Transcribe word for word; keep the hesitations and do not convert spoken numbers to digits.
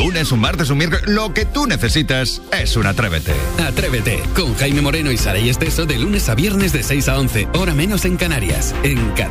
lunes, un martes, un miércoles, lo que tú necesitas es un Atrévete. Atrévete, con Jaime Moreno y Saray Esteso de lunes a viernes de seis a once, hora menos en Canarias, en Canarias.